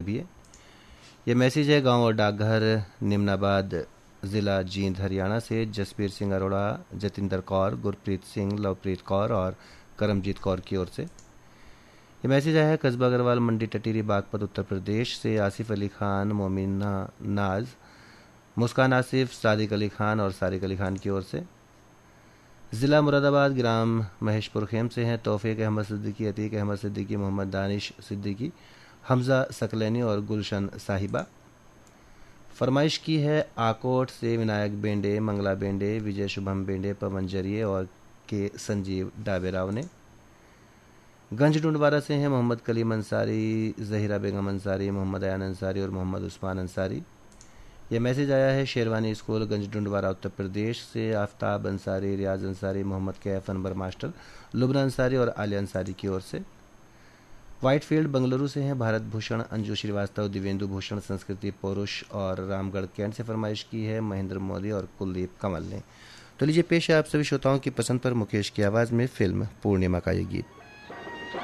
भी है। ये मैसेज है गांव और डाकघर निमनाबाद, ज़िला जींद, हरियाणा से जसबीर सिंह अरोड़ा, जतिंदर कौर, गुरप्रीत सिंह, लवप्रीत कौर और करमजीत कौर की ओर से। ये मैसेज आया है कस्बा अग्रवाल, मंडी टटीरी, बागपत, उत्तर प्रदेश से आसिफ अली खान, मोमिना नाज, मुस्कान आसिफ, सादिक अली खान और सारिक अली खान की ओर से। ज़िला मुरादाबाद, ग्राम महेशपुर खेम से हैं तौफीक अहमद सिद्दीकी, अतीक अहमद सिद्दीकी, मोहम्मद दानिश सिद्दीकी, हमजा सकलैनी और गुलशन साहिबा। फरमाइश की है आकोट से विनायक बेंडे, मंगला बेंडे, विजय शुभम बेंडे, पवन जरिए और के संजीव डाबेराव ने। गंज डूंडवारा से हैं मोहम्मद कलीम अंसारी, जहीरा बेगम अंसारी, मोहम्मद अयान अंसारी और मोहम्मद उस्मान अंसारी। यह मैसेज आया है शेरवानी स्कूल, गंज डूंडवारा, उत्तर प्रदेश से आफ्ताब अंसारी, रियाज अंसारी, मोहम्मद कैफ अनवर मास्टर, लुबना अंसारी और आलिया अंसारी की ओर से। वाइटफील्ड बंगलुरु से हैं भारत भूषण, अंजू श्रीवास्तव, दिवेंदु भूषण, संस्कृति पौरुष और रामगढ़ कैंट से फरमाइश की है महेंद्र मोदी और कुलदीप कमल ने। तो लीजिए पेश है आप सभी श्रोताओं की पसंद पर मुकेश की आवाज़ में फिल्म पूर्णिमा का ये गीत।